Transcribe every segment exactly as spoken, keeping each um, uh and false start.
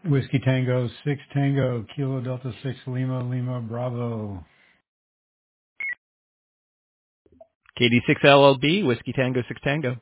Whiskey Tango, six Tango, Kilo Delta six Lima, Lima Bravo. K D six L L B, Whiskey Tango six Tango.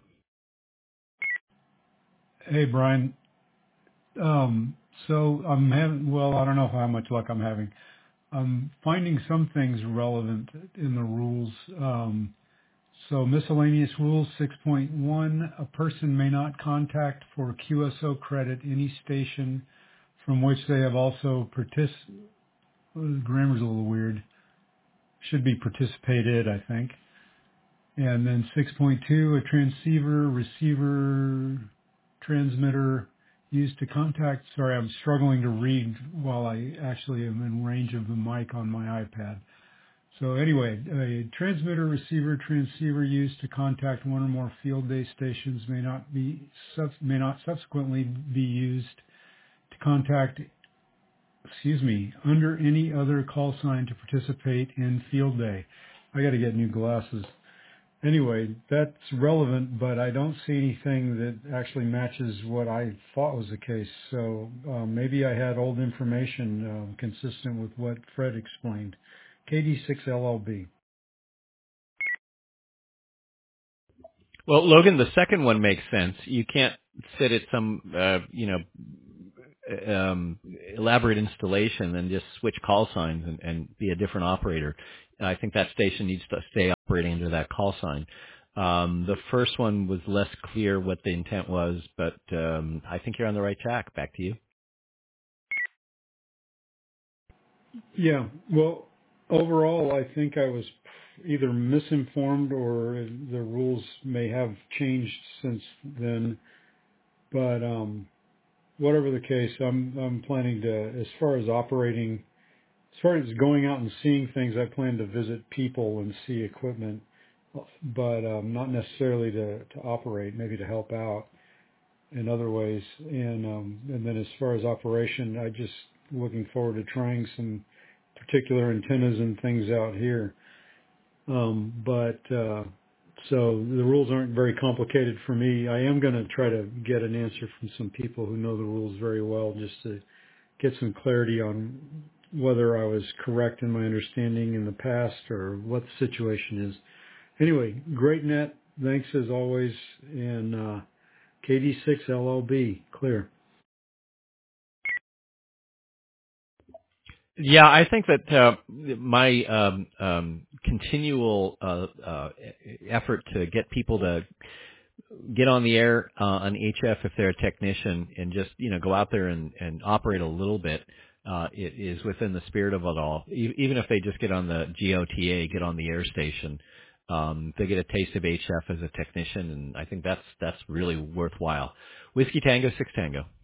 Hey, Brian. Um, so I'm having, well, I don't know how much luck I'm having. I'm finding some things relevant in the rules. Um, so miscellaneous rules six point one, a person may not contact for Q S O credit any station from which they have also partic- grammar's a little weird. Should be participated, I think. And then six point two, a transceiver, receiver, transmitter used to contact. Sorry, I'm struggling to read while I actually am in range of the mic on my iPad. So anyway, a transmitter, receiver, transceiver used to contact one or more field day stations may not be sub- may not subsequently be used to contact, excuse me, under any other call sign to participate in field day. I got to get new glasses. Anyway, that's relevant, but I don't see anything that actually matches what I thought was the case. So um, maybe I had old information um, consistent with what Fred explained. K D six L L B. Well, Logan, the second one makes sense. You can't sit at some, uh, you know, um, elaborate installation and just switch call signs and, and be a different operator. I think that station needs to stay operating under that call sign. Um, the first one was less clear what the intent was, but um, I think you're on the right track. Back to you. Yeah, well, overall, I think I was either misinformed or the rules may have changed since then. But um, whatever the case, I'm I'm planning to, as far as operating. As far as going out and seeing things, I plan to visit people and see equipment, but um, not necessarily to, to operate, maybe to help out in other ways. And um, and then as far as operation, I just looking forward to trying some particular antennas and things out here. Um, but uh, so the rules aren't very complicated for me. I am going to try to get an answer from some people who know the rules very well, just to get some clarity on whether I was correct in my understanding in the past or what the situation is. Anyway, great net. Thanks as always. And uh, K D six L L B, clear. Yeah, I think that uh, my um, um, continual uh, uh, effort to get people to get on the air uh, on H F if they're a technician and just you know go out there and, and operate a little bit. Uh, it is within the spirit of it all. E- even if they just get on the G O T A, get on the air station, um, they get a taste of H F as a technician, and I think that's that's really worthwhile. Whiskey Tango, Six Tango.